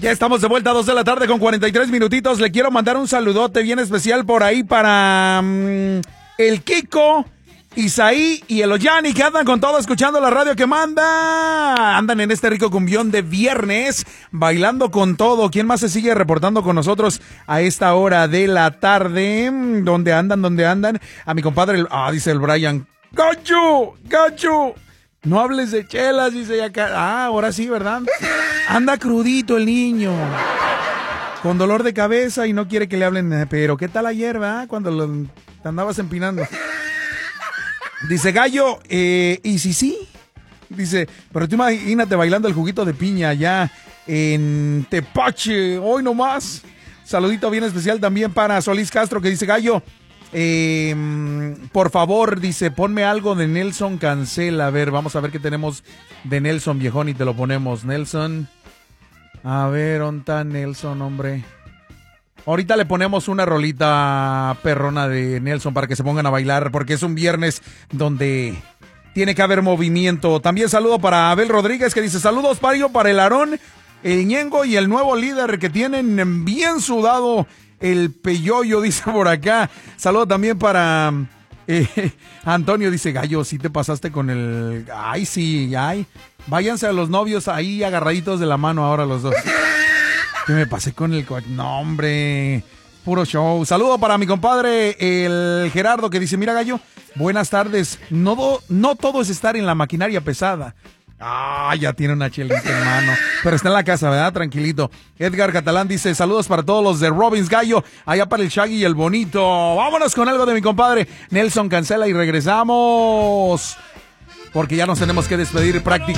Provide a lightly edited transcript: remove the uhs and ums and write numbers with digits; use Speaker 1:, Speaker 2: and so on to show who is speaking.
Speaker 1: Ya estamos de vuelta a 2 de la tarde con 43 minutitos. Le quiero mandar un saludote bien especial por ahí para el Kiko, Isaí y el Oyani, que andan con todo escuchando la radio que manda. Andan en este rico cumbión de viernes, bailando con todo. ¿Quién más se sigue reportando con nosotros a esta hora de la tarde? ¿Dónde andan? A mi compadre, dice el Brian. ¡Gacho! No hables de chelas, dice acá. Ahora sí, ¿verdad? Anda crudito el niño, con dolor de cabeza y no quiere que le hablen. Pero ¿qué tal ayer, verdad? Cuando te andabas empinando. Dice Gallo, y sí. Dice, pero tú imagínate bailando el juguito de piña allá en Tepache, hoy nomás. Saludito bien especial también para Solís Castro, que dice, Gallo, por favor, dice, ponme algo de Nelson Cancela. A ver, vamos a ver qué tenemos de Nelson, viejón, y te lo ponemos. Nelson, a ver, ¿dónde está Nelson, hombre? Ahorita le ponemos una rolita perrona de Nelson para que se pongan a bailar, porque es un viernes donde tiene que haber movimiento. También saludo para Abel Rodríguez, que dice, saludos para el Aarón, el Ñengo y el nuevo líder que tienen bien sudado el peyoyo, dice por acá. Saludo también para Antonio, dice, Gallo, ¿sí te pasaste con el...? Ay, sí, ay. Váyanse a los novios ahí agarraditos de la mano ahora los dos. Que me pasé con el... No, hombre, puro show. Saludo para mi compadre, el Gerardo, que dice, mira, Gallo, buenas tardes. No todo es estar en la maquinaria pesada. Ya tiene una chelita en mano. Pero está en la casa, ¿verdad? Tranquilito. Edgar Catalán dice, saludos para todos los de Robbins, Gallo, allá para el Shaggy y el Bonito. Vámonos con algo de mi compadre Nelson Cancela y regresamos, porque ya nos tenemos que despedir prácticamente.